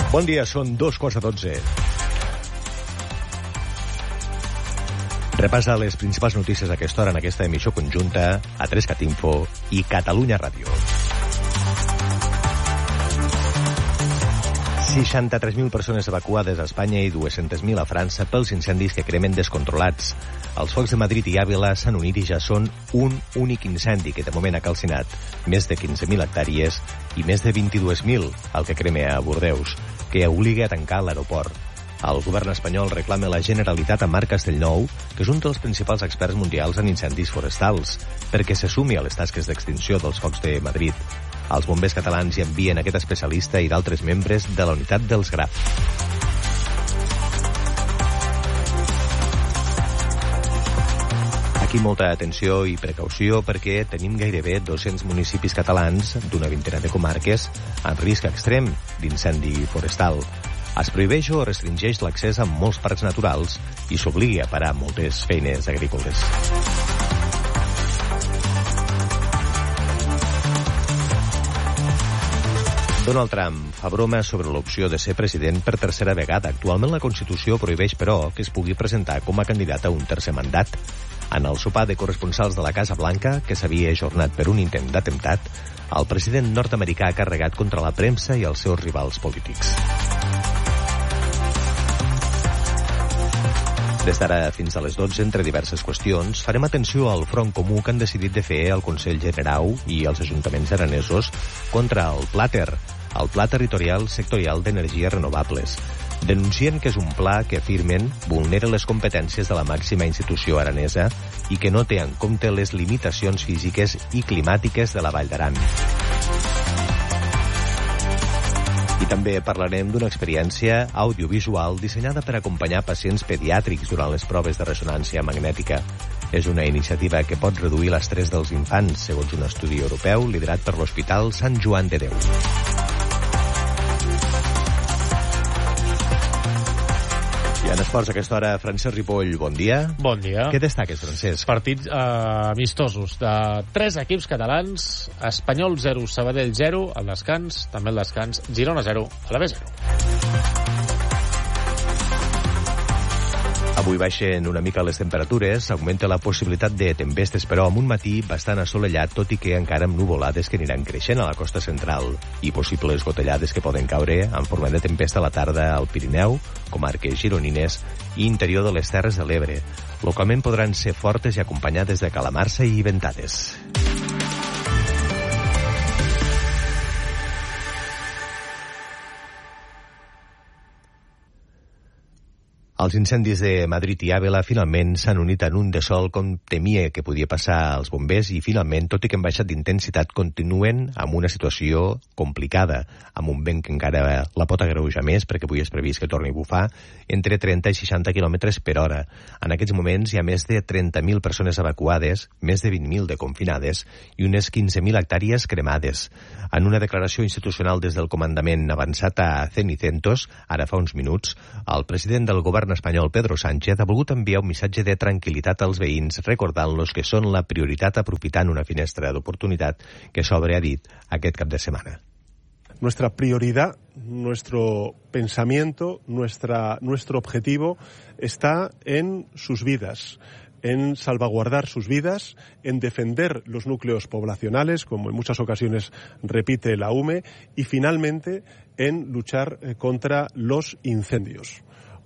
Bon dia, són 2:15. Repassa les principals notícies a aquesta hora en aquesta emissió conjunta a 3cat Info i Catalunya Ràdio. 63.000 persones evacuades a Espanya i 200.000 a França pels incendis que cremen descontrolats. Els focs de Madrid i Àvila s'han unit i ja són un únic incendi que de moment ha calcinat més de 15.000 hectàrees i més de 22.000 el que crema a Bordeus, que obliga a tancar l'aeroport. El govern espanyol reclama la Generalitat a Marc Castellnou, que és un dels principals experts mundials en incendis forestals, perquè se sumi a les tasques d'extinció dels focs de Madrid. Els bombers catalans hi envien aquest especialista i d'altres membres de la unitat dels GRAF. Aquí molta atenció i precaució perquè tenim gairebé 200 municipis catalans d'una vintena de comarques en risc extrem d'incendi forestal. Es prohibeix o restringeix l'accés a molts parcs naturals i s'obligui a parar moltes feines agrícoles. Donald Trump fa broma sobre l'opció de ser president per tercera vegada. Actualment la Constitució prohibeix, però, que es pugui presentar com a candidat a un tercer mandat. En el sopar de corresponsals de la Casa Blanca, que s'havia ajornat per un intent d'atemptat, el president nord-americà ha carregat contra la premsa i els seus rivals polítics. Des d'ara fins a les 12, entre diverses qüestions, farem atenció al front comú que han decidit de fer el Consell Generau i els ajuntaments aranesos contra el Pla Territorial Sectorial d'Energies Renovables. Denuncien que és un pla que afirmen vulnera les competències de la màxima institució aranesa i que no té en compte les limitacions físiques i climàtiques de la Vall d'Aran. I també parlarem d'una experiència audiovisual dissenyada per acompanyar pacients pediàtrics durant les proves de ressonància magnètica. És una iniciativa que pot reduir l'estrès dels infants, segons un estudi europeu liderat per l'Hospital Sant Joan de Déu. I en esports a aquesta hora, Francesc Ripoll, bon dia. Bon dia. Què destaques, Francesc? Partits amistosos de 3 equips catalans, Espanyol 0, Sabadell 0, al descans, també al descans, Girona 0, a la B 0. Avui baixen una mica les temperatures, augmenta la possibilitat de tempestes, però amb un matí bastant assolellat, tot i que encara amb nuvolades que aniran creixent a la costa central i possibles gotellades que poden caure en forma de tempesta a la tarda al Pirineu, comarques gironines i interior de les Terres de l'Ebre. Localment podran ser fortes i acompanyades de calamarsa i ventades. Els incendis de Madrid i Àvila finalment s'han unit en un de sol com temia que podia passar als bombers i finalment, tot i que han baixat d'intensitat, continuen amb una situació complicada, amb un vent que encara la pot agreujar més perquè avui és previst que torni a bufar entre 30 i 60 km per hora. En aquests moments hi ha més de 30.000 persones evacuades, més de 20.000 de confinades i unes 15.000 hectàrees cremades. En una declaració institucional des del comandament avançat a Cenicentos, ara fa uns minuts, el president del govern espanyol Pedro Sánchez ha volgut enviar un missatge de tranquil·litat als veïns, recordant-los que són la prioritat aprofitant una finestra d'oportunitat que s'obre, ha dit, aquest cap de setmana. Nuestra prioridad, nuestro pensamiento, nuestro objetivo está en sus vidas, en salvaguardar sus vidas, en defender los núcleos poblacionales, como en muchas ocasiones repite la UME, y finalmente en luchar contra los incendios.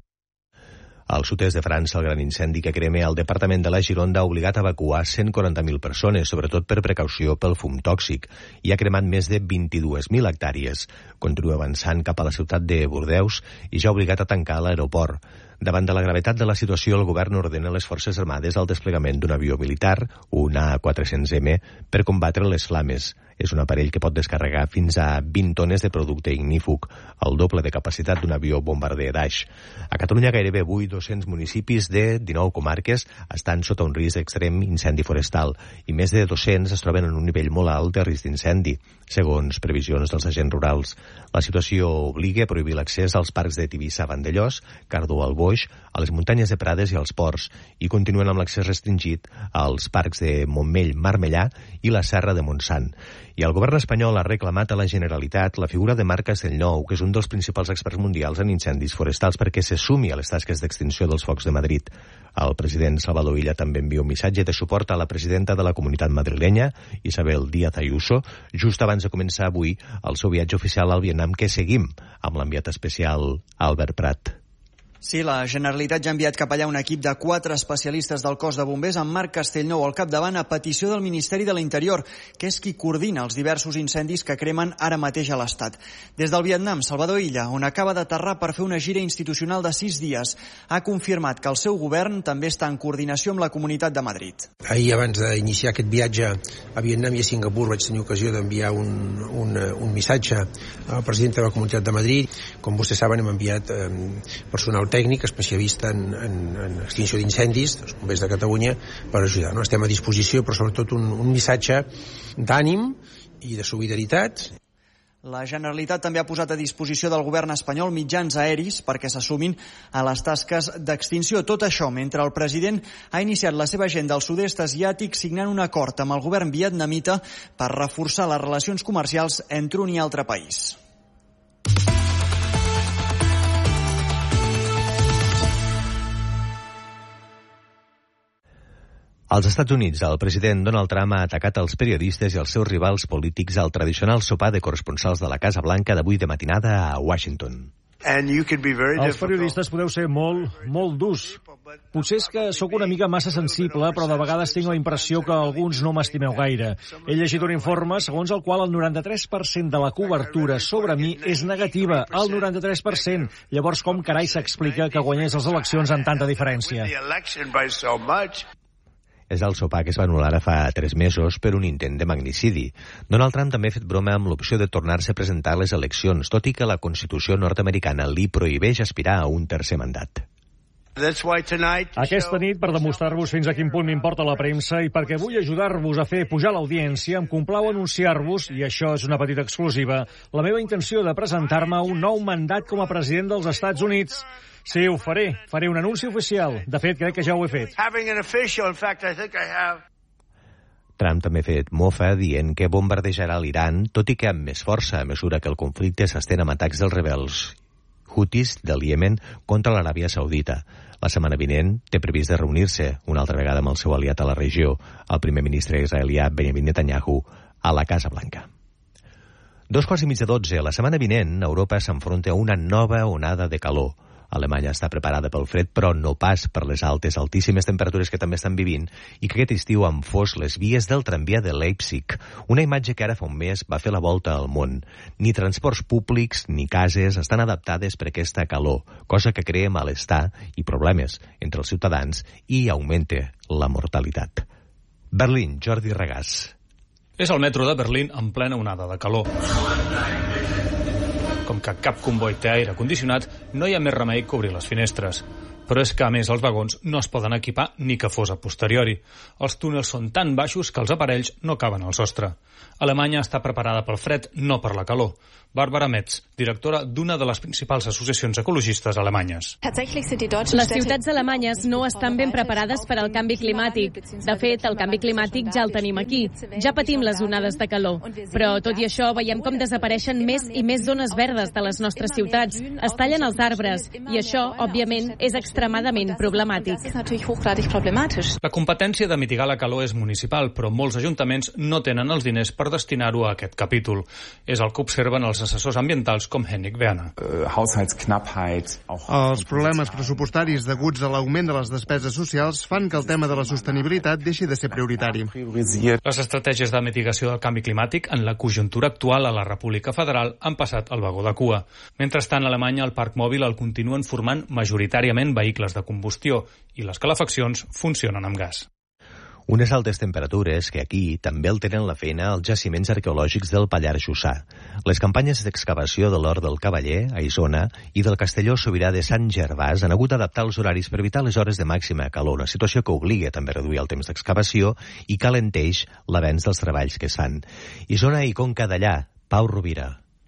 Al sud-est de França, el gran incendi que crema al departament de la Gironda ha obligat a evacuar 140.000 persones, sobretot per precaució pel fum tòxic, i ha cremat més de 22.000 hectàrees. Continua avançant cap a la ciutat de Bordeus i ja ha obligat a tancar l'aeroport. Davant de la gravetat de la situació, el govern ordena a les Forces Armades el desplegament d'un avió militar, un A400M, per combatre les flames. És un aparell que pot descarregar fins a 20 tones de producte ignífug, el doble de capacitat d'un avió bombarder Dash. A Catalunya gairebé avui 200 municipis de 19 comarques estan sota un risc extrem incendi forestal i més de 200 es troben en un nivell molt alt de risc d'incendi, segons previsions dels agents rurals. La situació obliga a prohibir l'accés als parcs de Tivissa, Vandellòs, Cardó al Boix, a les muntanyes de Prades i als ports, i continuen amb l'accés restringit als parcs de Montmell, Marmellà i la Serra de Montsant. I el govern espanyol ha reclamat a la Generalitat la figura de Marc Castellnou, que és un dels principals experts mundials en incendis forestals, perquè se sumi a les tasques d'extinció dels focs de Madrid. El president Salvador Illa també envia un missatge de suport a la presidenta de la Comunitat Madrilenya, Isabel Díaz Ayuso, just abans de començar avui el seu viatge oficial al Vietnam, que seguim amb l'enviat especial Albert Prat. Sí, la Generalitat ja ha enviat cap allà un equip de 4 especialistes del cos de bombers amb Marc Castellnou al capdavant a petició del Ministeri de l'Interior, que és qui coordina els diversos incendis que cremen ara mateix a l'Estat. Des del Vietnam, Salvador Illa, on acaba d'aterrar per fer una gira institucional de 6 dies, ha confirmat que el seu govern també està en coordinació amb la Comunitat de Madrid. Ahir, abans d'iniciar aquest viatge a Vietnam i a Singapur, vaig tenir ocasió d'enviar un missatge al president de la Comunitat de Madrid. Com vostès saben, hem enviat personal tècnic especialista en extinció d'incendis, dels bombers de Catalunya, per ajudar. No? Estem a disposició, però sobretot un missatge d'ànim i de solidaritat. La Generalitat també ha posat a disposició del govern espanyol mitjans aeris perquè s'assumin a les tasques d'extinció. Tot això mentre el president ha iniciat la seva agenda al sud-est asiàtic signant un acord amb el govern vietnamita per reforçar les relacions comercials entre un i altre país. Als Estats Units, el president Donald Trump ha atacat els periodistes i els seus rivals polítics al tradicional sopar de corresponsals de la Casa Blanca d'avui de matinada a Washington. Els periodistes podeu ser molt durs. Potser és que sóc una mica massa sensible, però de vegades tinc la impressió que alguns no m'estimeu gaire. He llegit un informe segons el qual el 93% de la cobertura sobre mi és negativa, el 93%. Llavors, com carai s'explica que guanyés les eleccions amb tanta diferència? És el sopar que es va anul·lar ara fa 3 mesos per un intent de magnicidi. Donald Trump també ha fet broma amb l'opció de tornar-se a presentar a les eleccions, tot i que la Constitució nord-americana li prohibeix aspirar a un tercer mandat. Aquesta nit, per demostrar-vos fins a quin punt m'importa la premsa i perquè vull ajudar-vos a fer pujar l'audiència, em complau anunciar-vos, i això és una petita exclusiva, la meva intenció de presentar-me a un nou mandat com a president dels Estats Units. Sí, ho faré. Faré un anunci oficial. De fet, crec que ja ho he fet. Trump també ha fet mofa dient que bombardejarà l'Iran, tot i que amb més força, a mesura que el conflicte s'estén amb atacs dels rebels Houthis del Iemen contra l'Aràbia Saudita. La setmana vinent té previst de reunir-se una altra vegada amb el seu aliat a la regió, el primer ministre israelià Benjamin Netanyahu, a la Casa Blanca. 11:45. La setmana vinent, Europa s'enfronta a una nova onada de calor. Alemanya està preparada pel fred, però no pas per les altíssimes temperatures que també estan vivint i que aquest estiu han fos les vies del tramvia de Leipzig, una imatge que ara fa un mes va fer la volta al món. Ni transports públics ni cases estan adaptades per aquesta calor, cosa que crea malestar i problemes entre els ciutadans i augmenta la mortalitat. Berlín, Jordi Regàs. És el metro de Berlín en plena onada de calor. Com que cap comboi té aire condicionat, no hi ha més remei que obrir les finestres. Però és que, a més, els vagons no es poden equipar ni que fos a posteriori. Els túnels són tan baixos que els aparells no caben al sostre. Alemanya està preparada pel fred, no per la calor. Bàrbara Metz, directora d'una de les principals associacions ecologistes alemanyes. Les ciutats alemanyes no estan ben preparades per al canvi climàtic. De fet, el canvi climàtic ja el tenim aquí. Ja patim les onades de calor. Però, tot i això, veiem com desapareixen més i més zones verdes de les nostres ciutats. Es tallen els arbres. I això, òbviament, és extremadament problemàtic. La competència de mitigar la calor és municipal, però molts ajuntaments no tenen els diners per destinar-ho a aquest capítol. És el que observen els assessors ambientals com Henrik Werner. Els problemes pressupostaris deguts a l'augment de les despeses socials fan que el tema de la sostenibilitat deixi de ser prioritari. Les estratègies de mitigació del canvi climàtic en la conjuntura actual a la República Federal han passat al vagó de cua. Mentrestant, a Alemanya el parc mòbil el continuen formant majoritàriament vehicles de combustió i les calefaccions funcionen amb gas. Unes altes temperatures que aquí també el tenen la feina als jaciments arqueològics del Pallars Jussà. Les campanyes d'excavació de l'Hort del Cavaller, a Isona, i del Castelló Sobirà de Sant Gervàs han hagut d'adaptar els horaris per evitar les hores de màxima calor, una situació que obliga també a reduir el temps d'excavació i que alenteix l'avenç dels treballs que es fan. Isona i Conca d'Allà, Pau Rovira.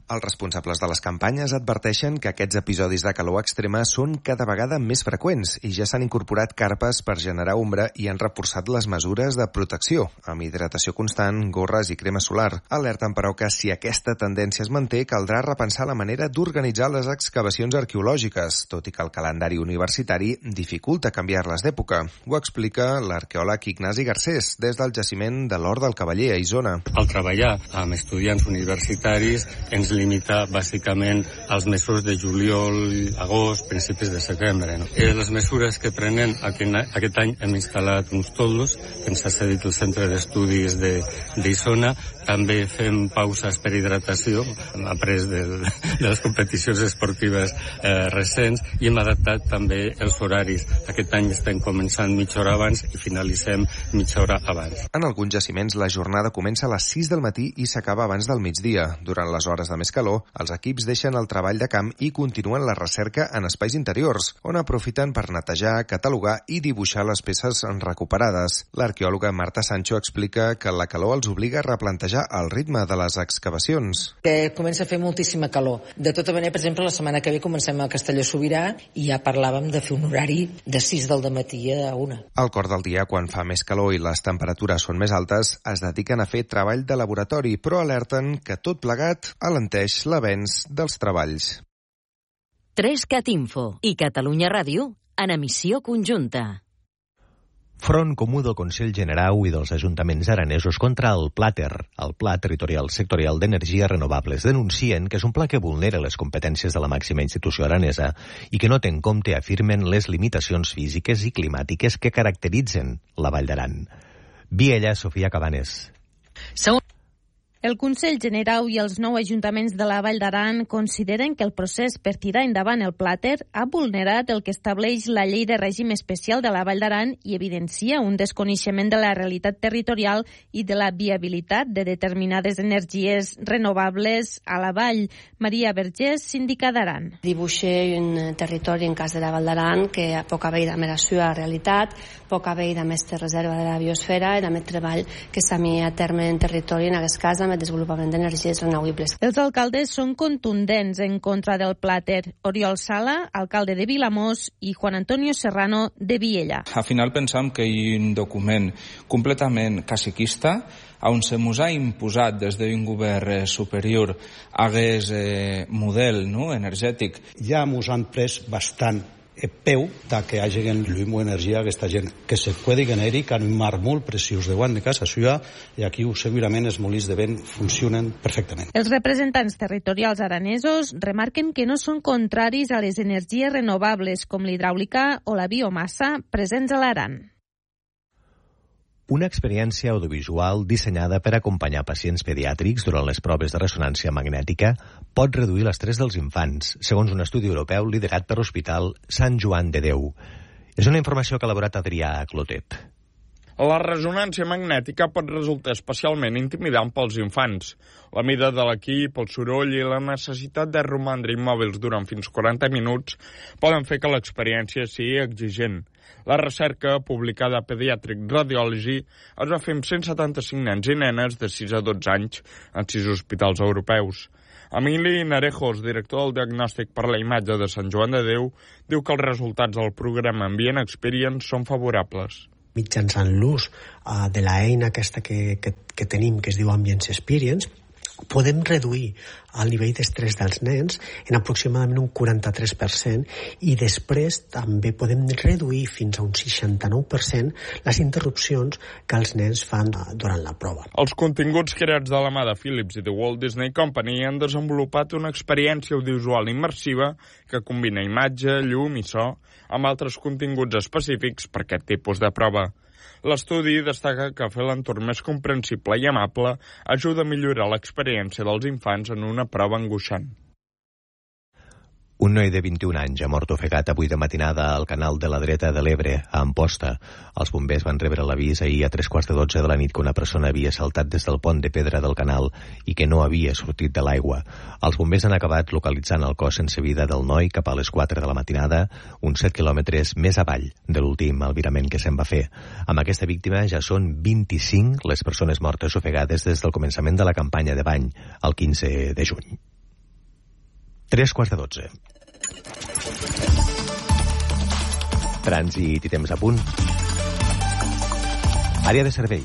Els responsables de les campanyes adverteixen que aquests episodis de calor extrema són cada vegada més freqüents i ja s'han incorporat carpes per generar ombra i han reforçat les mesures de protecció, amb hidratació constant, gorres i crema solar. Alerten, però, que si aquesta tendència es manté, caldrà repensar la manera d'organitzar les excavacions arqueològiques, tot i que el calendari universitari dificulta canviar-les d'època. Ho explica l'arqueòleg Ignasi Garcés, des del jaciment de l'Hort del Cavaller, a Isona. Al treballar amb estudiants universitaris ens limita bàsicament als mesos de juliol, agost, principis de setembre. No? Les mesures que prenen aquest any hem instal·lat uns toldos que ens ha cedit el Centre d'Estudis d'Isona. També fem pauses per hidratació, hem après de les competicions esportives recents, i hem adaptat també els horaris. Aquest any estem començant mitja hora abans i finalitzem mitja hora abans. En alguns jaciments la jornada comença a les 6 del matí i s'acaba abans del migdia. Durant les hores de més calor, els equips deixen el treball de camp i continuen la recerca en espais interiors, on aprofiten per netejar, catalogar i dibuixar les peces recuperades. L'arqueòloga Marta Sancho explica que la calor els obliga a replantejar el ritme de les excavacions. Que comença a fer moltíssima calor. De tota manera, per exemple, la setmana que ve comencem a Castelló-Sobirà i ja parlàvem de fer un horari de 6 del matí a 1. Al cor del dia, quan fa més calor i les temperatures són més altes, es dediquen a fer treball de laboratori, però alerten que tot plegat alenteix l'avenç dels treballs. 3CAT Info i Catalunya Ràdio en emissió conjunta. Front comú del Consell Generau i dels ajuntaments aranesos contra el Plater, el Pla Territorial Sectorial d'Energies Renovables, denuncien que és un pla que vulnera les competències de la màxima institució aranesa i que no té en compte, afirmen, les limitacions físiques i climàtiques que caracteritzen la Vall d'Aran. Viella, Sofia Cabanes. El Consell Generau i els 9 ajuntaments de la Vall d'Aran consideren que el procés per tirar endavant el Plater ha vulnerat el que estableix la Llei de Règim Especial de la Vall d'Aran i evidencia un desconeixement de la realitat territorial i de la viabilitat de determinades energies renovables a la vall. Maria Vergés, síndica d'Aran. Dibuixa un territori en cas de la Vall d'Aran que poc veïda amb la seva realitat, poc veïda amb aquesta reserva de la biosfera i amb el treball que s'ha mis a terme en territori, en aquest cas amb el desenvolupament d'energies renovables. Els alcaldes són contundents en contra del Plater. Oriol Sala, alcalde de Vilamós, i Juan Antonio Serrano, de Viella. Al final pensam que hi ha un document completament caciquista on se mos ha imposat des d'un govern superior hagués model energètic. Ja mos han pres bastant peu que hagin llum o energia aquesta gent, que se pugui generar que en un mar molt preciós de guant de casa seva, i aquí segurament els molins de vent funcionen perfectament. Els representants territorials aranesos remarquen que no són contraris a les energies renovables com l'hidràulica o la biomassa presents a l'Aran. Una experiència audiovisual dissenyada per acompanyar pacients pediàtrics durant les proves de ressonància magnètica pot reduir l'estrès dels infants, segons un estudi europeu liderat per l'Hospital Sant Joan de Déu. És una informació que ha elaborat Adrià Clotet. La ressonància magnètica pot resultar especialment intimidant pels infants. La mida de l'equip, el soroll i la necessitat de romandre immòbils durant fins 40 minuts poden fer que l'experiència sigui exigent. La recerca, publicada a Pediatric Radiology, es va fer amb 175 nens i nenes de 6 a 12 anys en 6 hospitals europeus. Emili Narejos, director del diagnòstic per la imatge de Sant Joan de Déu, diu que els resultats del programa Ambient Experience són favorables. Mitjançant l'ús de l'eina aquesta que tenim, que es diu Ambient Experience, podem reduir el nivell d'estrès dels nens en aproximadament un 43% i després també podem reduir fins a un 69% les interrupcions que els nens fan durant la prova. Els continguts creats de la mà de Philips i The Walt Disney Company han desenvolupat una experiència audiovisual immersiva que combina imatge, llum i so amb altres continguts específics per aquest tipus de prova. L'estudi destaca que fer l'entorn més comprensible i amable ajuda a millorar l'experiència dels infants en una prova angoixant. Un noi de 21 anys ha mort ofegat avui de matinada al canal de la Dreta de l'Ebre, a Amposta. Els bombers van rebre l'avís ahir a 3:15 de la nit que una persona havia saltat des del pont de pedra del canal i que no havia sortit de l'aigua. Els bombers han acabat localitzant el cos sense vida del noi cap a les 4 de la matinada, uns 7 quilòmetres més avall de l'últim albirament que se'n va fer. Amb aquesta víctima ja són 25 les persones mortes ofegades des del començament de la campanya de bany, el 15 de juny. 3:45. Trànsit i temps a punt. Àrea de servei.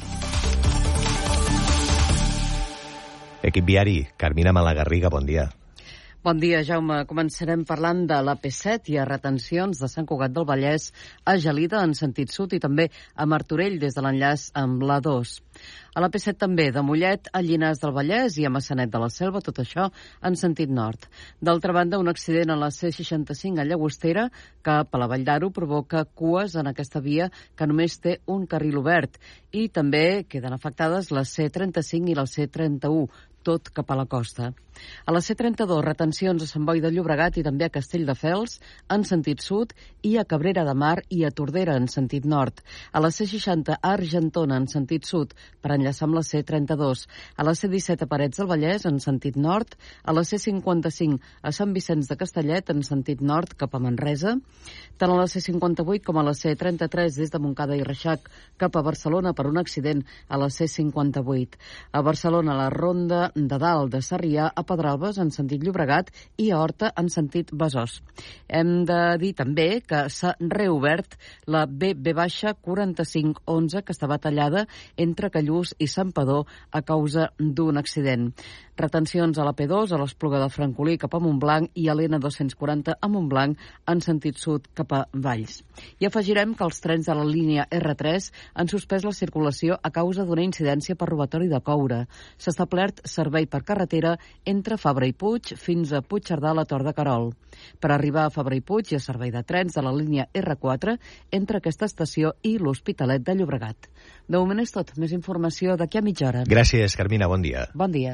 Equip viari, Carmina Malagarriga, bon dia. Bon dia, Jaume. Començarem parlant de l'AP7 i a retencions de Sant Cugat del Vallès a Gelida en sentit sud i també a Martorell des de l'enllaç amb l'A2. A l'AP7 també de Mollet a Llinars del Vallès i a Maçanet de la Selva, tot això en sentit nord. D'altra banda, un accident a la C65 a Llagostera cap a la Vall d'Aro provoca cues en aquesta via que només té un carril obert i també queden afectades la C35 i la C31, tot cap a la costa. A la C32, retencions a Sant Boi de Llobregat i també a Castelldefels, en sentit sud, i a Cabrera de Mar i a Tordera, en sentit nord. A la C60, a Argentona, en sentit sud, per enllaçar amb la C32. A la C17, a Parets del Vallès, en sentit nord. A la C55, a Sant Vicenç de Castellet, en sentit nord, cap a Manresa. Tant a la C58 com a la C33, des de Montcada i Reixac, cap a Barcelona per un accident a la C58. A Barcelona, la ronda de dalt de Sarrià a Pedralbes en sentit Llobregat i a Horta en sentit Besòs. Hem de dir també que s'ha reobert la BB-4511 que estava tallada entre Callús i Santpedor a causa d'un accident. Retencions a la P2, a l'Espluga de Francolí cap a Montblanc i a l'N240 a Montblanc en sentit sud cap a Valls. I afegirem que els trens de la línia R3 han suspès la circulació a causa d'una incidència per robatori de coure. S'ha establert servei per carretera entre Fabra i Puig fins a Puigcerdà a la Tor de Querol. Per arribar a Fabra i Puig hi ha servei de trens de la línia R4 entre aquesta estació i l'Hospitalet de Llobregat. De moment és tot. Més informació d'aquí a mitja hora. Gràcies, Carmina. Bon dia. Bon dia.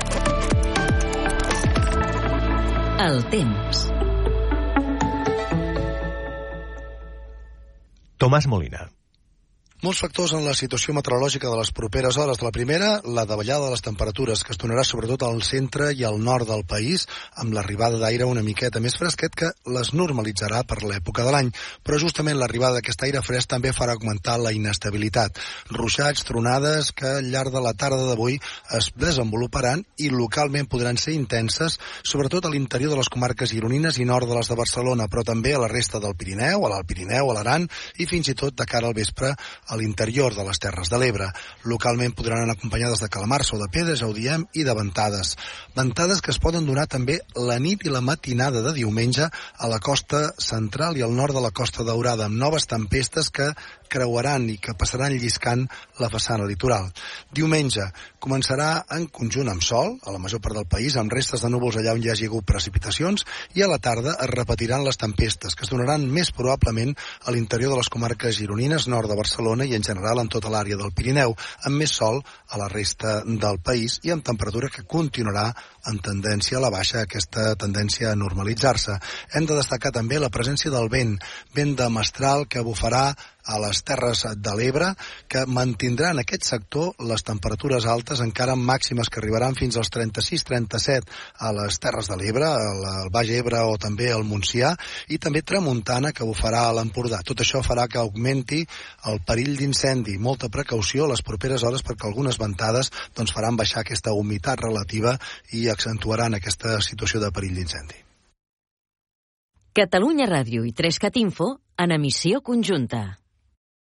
El temps. Tomàs Molina. Molts factors en la situació meteorològica de les properes hores. De la primera, la davallada de les temperatures, que es donarà sobretot al centre i al nord del país, amb l'arribada d'aire una miqueta més fresquet que les normalitzarà per l'època de l'any. Però justament l'arribada d'aquest aire fresc també farà augmentar la inestabilitat. Ruixats, tronades, que al llarg de la tarda d'avui es desenvoluparan i localment podran ser intenses, sobretot a l'interior de les comarques gironines i nord de les de Barcelona, però també a la resta del Pirineu, a l'Alt Pirineu, a l'Aran i fins i tot de cara al vespre a l'interior de les Terres de l'Ebre. Localment podran anar acompanyades de calamars o de pedres, ja ho diem, i de ventades. Ventades que es poden donar també la nit i la matinada de diumenge a la costa central i al nord de la Costa Daurada, amb noves tempestes que creuaran i que passaran lliscant la façana litoral. Diumenge començarà en conjunt amb sol, a la major part del país, amb restes de núvols allà on hi hagi hagut precipitacions, i a la tarda es repetiran les tempestes, que es donaran més probablement a l'interior de les comarques gironines, nord de Barcelona i en general en tota l'àrea del Pirineu, amb més sol a la resta del país i amb temperatura que continuarà en tendència a la baixa, aquesta tendència a normalitzar-se. Hem de destacar també la presència del vent de mestral que bufarà a les Terres de l'Ebre, que mantindrà en aquest sector les temperatures altes, encara màximes que arribaran fins als 36-37 a les Terres de l'Ebre, al Baix Ebre o també al Montsià, i també tramuntana que bufarà a l'Empordà. Tot això farà que augmenti el perill d'incendi. Molta precaució a les properes hores perquè algunes ventades faran baixar aquesta humitat relativa i accentuaran aquesta situació de perill d'incendi. Catalunya Ràdio i 3CAT Info en emissió conjunta.